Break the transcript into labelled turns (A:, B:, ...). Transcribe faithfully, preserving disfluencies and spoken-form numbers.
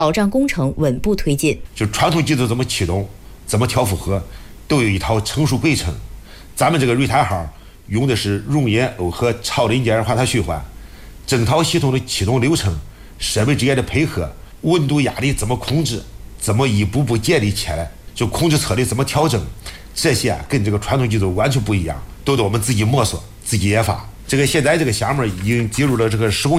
A: 保障工程稳步推进。
B: 就传统机组怎么启动，怎么调负荷，都有一套成熟规程。咱们这个瑞泰号用的是熔岩耦合超临界二氧化碳循环，整套系统的启动流程、设备之间的配合、温度压力怎么控制，怎么一步步建立起来，就控制策略怎么调整，这些啊跟这个传统机组完全不一样，都得我们自己摸索、自己研发。这个现在这个项目已经进入了这个施工